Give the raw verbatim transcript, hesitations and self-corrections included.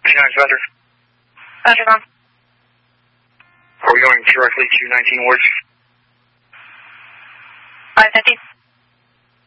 Machine Roger. Roger, Mom. Are we going directly to nineteen Woods?